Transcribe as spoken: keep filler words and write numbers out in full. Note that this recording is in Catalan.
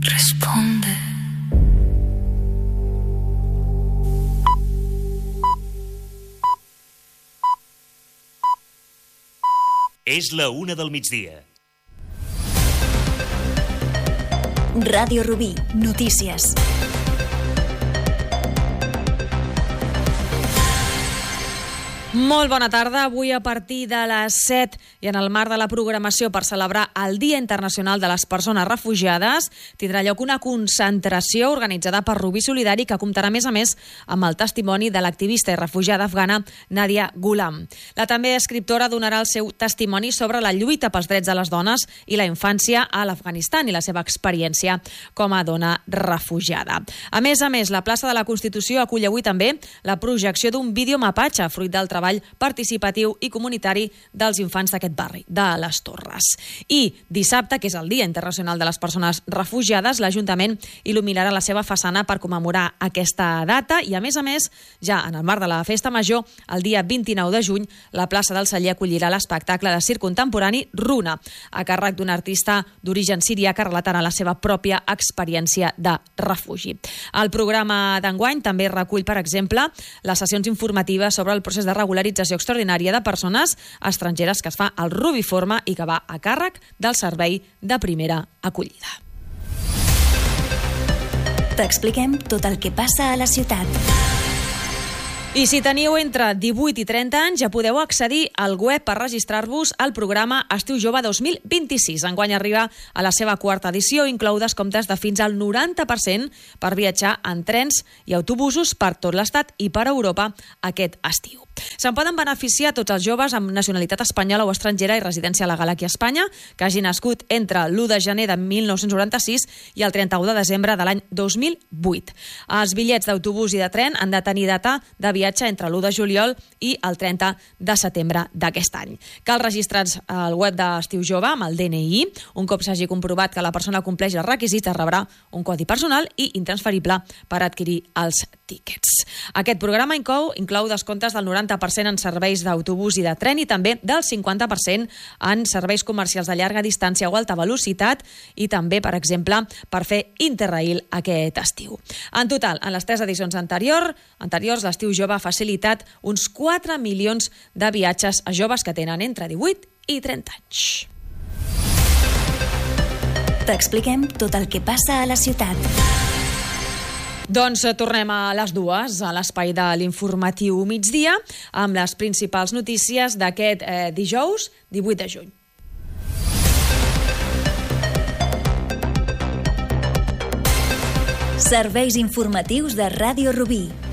responde. És la una del migdia. Ràdio Rubí, notícies. Molt bona tarda. Avui a partir de les set i en el marc de la programació per celebrar el Dia Internacional de les Persones Refugiades tindrà lloc una concentració organitzada per Rubí Solidari que comptarà a més a més amb el testimoni de l'activista i refugiada afgana Nadia Ghulam. La també escriptora donarà el seu testimoni sobre la lluita pels drets de les dones i la infància a l'Afganistan i la seva experiència com a dona refugiada. A més a més, la plaça de la Constitució acull avui també la projecció d'un vídeo mapatge fruit del treball participatiu i comunitari dels infants d'aquest barri, de les Torres. I dissabte, que és el Dia Internacional de les Persones Refugiades, l'Ajuntament il·luminarà la seva façana per commemorar aquesta data i, a més a més, ja en el marc de la Festa Major, el dia vint-i-nou de juny, la plaça del Celler acollirà l'espectacle de circ contemporani Runa, a càrrec d'un artista d'origen sirià que relatarà la seva pròpia experiència de refugi. El programa d'enguany també recull, per exemple, les sessions informatives sobre el procés de regularització extraordinària de persones estrangeres que es fa al Rubiforme i que va a càrrec del Servei de Primera Acollida. T'expliquem tot el que passa a la ciutat. I si teniu entre divuit i trenta anys, ja podeu accedir al web per registrar-vos al programa Estiu Jove dos mil vint-i-sis. Enguany arriba a la seva quarta edició, inclou descomptes de fins al noranta per cent per viatjar en trens i autobusos per tot l'Estat i per Europa aquest estiu. Se'n poden beneficiar tots els joves amb nacionalitat espanyola o estrangera i residència legal aquí a Espanya, que hagi nascut entre l'u de gener de mil nou-cents noranta-sis i el trenta-u de desembre de l'any dos mil vuit. Els bitllets d'autobús i de tren han de tenir data de viatge entre l'u de juliol i el trenta de setembre d'aquest any. Cal registrar-se al web d'Estiu Jove amb el D N I. Un cop s'hagi comprovat que la persona compleix els requisits, rebrà un codi personal i intransferible per adquirir els tíquets. Aquest programa inclou, inclou descomptes del noranta per cent en serveis d'autobús i de tren i també del cinquanta per cent en serveis comercials de llarga distància o alta velocitat i també, per exemple, per fer Interrail aquest estiu. En total, en les tres edicions anterior, anteriors, l'Estiu Jove ha facilitat uns quatre milions de viatges a joves que tenen entre divuit i trenta anys. T'expliquem tot el que passa a la ciutat. Doncs tornem a les dues, a l'espai de l'informatiu migdia, amb les principals notícies d'aquest eh, dijous, divuit de juny. Serveis informatius de Ràdio Rubí.